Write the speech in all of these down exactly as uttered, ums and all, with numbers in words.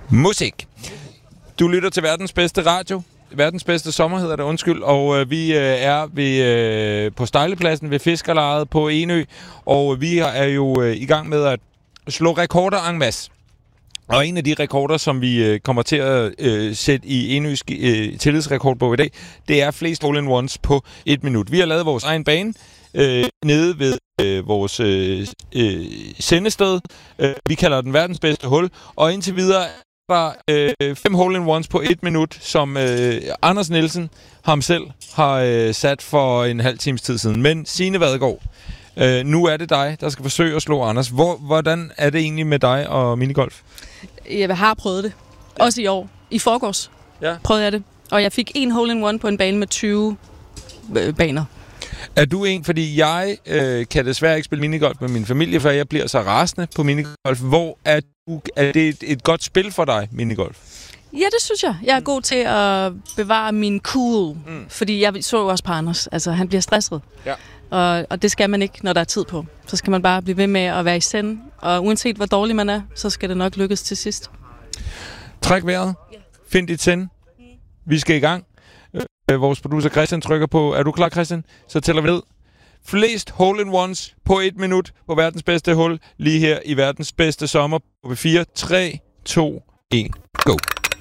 Musik. Du lytter til verdens bedste radio. Verdens bedste sommer hedder det, undskyld. Og øh, vi øh, er ved, øh, på Stejlepladsen ved Fiskerlejet på Enø. Og vi er jo øh, i gang med at slå rekorder en masse. Og en af de rekorder, som vi øh, kommer til at øh, sætte i Enøs øh, tillidsrekordbog i dag, det er flest hole-in-ones på et minut. Vi har lavet vores egen bane øh, nede ved øh, vores øh, øh, sendested. Øh, vi kalder den verdens bedste hul. Og indtil videre er der øh, fem hole-in-ones på et minut, som øh, Anders Nielsen ham selv har øh, sat for en halv times tid siden. Men Signe Vadegaard, øh, nu er det dig, der skal forsøge at slå Anders. Hvor, hvordan er det egentlig med dig og minigolf? Jeg har prøvet det. Ja. Også i år. I forgårs ja. prøvede jeg det. Og jeg fik en hole-in-one på en bane med tyve øh, baner. Er du en, fordi jeg øh, kan desværre ikke spille minigolf med min familie, for jeg bliver så rasende på minigolf. Hvor er du? Er det et, et godt spil for dig, minigolf? Ja, det synes jeg. Jeg er god til at bevare min cool, mm. fordi jeg så jo også på Anders. Altså, han bliver stresset. Ja. Og, og det skal man ikke, når der er tid på. Så skal man bare blive ved med at være i send. Og uanset hvor dårlig man er, så skal det nok lykkes til sidst. Træk vejret. Ja. Find dit send. Mm. Vi skal i gang. Øh, vores producer Christian trykker på. Er du klar, Christian? Så tæller vi ned. Flest hole-in-ones på et minut på verdens bedste hul. Lige her i verdens bedste sommer. På fire, tre, to, et, go.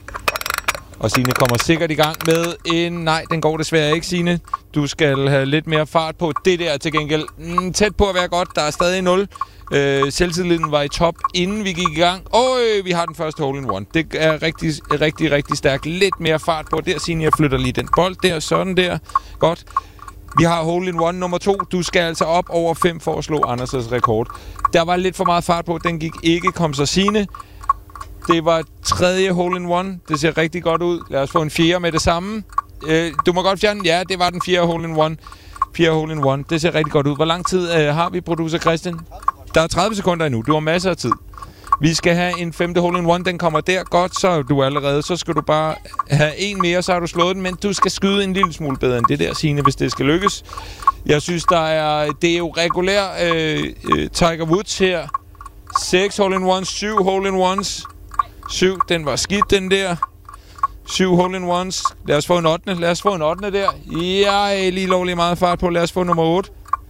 Og Signe kommer sikkert i gang med en... Nej, den går desværre ikke, Signe. Du skal have lidt mere fart på. Det der til gengæld mm, tæt på at være godt. Der er stadig nul. Øh, selvtilliden var i top, inden vi gik i gang. Og øh, vi har den første hole-in-one. Det er rigtig, rigtig, rigtig stærkt. Lidt mere fart på. Der, Signe, jeg flytter lige den bold der. Sådan der. Godt. Vi har hole-in-one nummer to. Du skal altså op over fem for at slå Anders' rekord. Der var lidt for meget fart på. Den gik ikke. Kom så, Signe. Det var tredje hole-in-one. Det ser rigtig godt ud. Lad os få en fjerde med det samme. Øh, du må godt fjerne. Ja, det var den fjerde hole-in-one. Fjerde hole-in-one. Det ser rigtig godt ud. Hvor lang tid øh, har vi, producer Christian? Der er tredive sekunder endnu. Du har masser af tid. Vi skal have en femte hole-in-one. Den kommer der. Godt, så er du allerede. Så skal du bare have en mere, så har du slået den. Men du skal skyde en lille smule bedre end det der, Signe, hvis det skal lykkes. Jeg synes, der er... Det er jo regulær øh, øh, Tiger Woods her. seks hole-in-ones. syv hole-in-ones. syv, den var skidt, den der. syv hole-in-ones. Lad os få en ottende. Lad os få en ottende der. Ja, lige lovlig meget fart på. Lad os få nummer otte.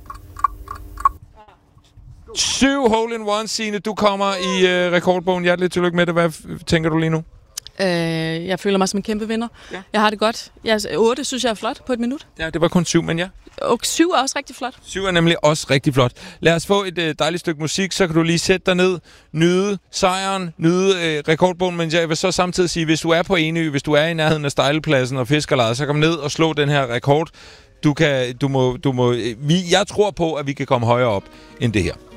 syv hole-in-ones, Signe. Du kommer i øh, rekordbogen. Hjerteligt tillykke med det. Hvad tænker du lige nu? Øh, jeg føler mig som en kæmpe vinder. Ja. Jeg har det godt. Jeg, otte synes jeg er flot på et minut. Ja, det var kun syv, men ja. Og syv er også rigtig flot. syv er nemlig også rigtig flot. Lad os få et øh, dejligt stykke musik, så kan du lige sætte dig ned, nyde sejren, nyde øh, rekordbogen. Men jeg vil så samtidig sige, hvis du er på Enø, hvis du er i nærheden af Stejlepladsen og Fiskerlejet, så kom ned og slå den her rekord. Du kan, du må, du må, vi, jeg tror på, at vi kan komme højere op end det her.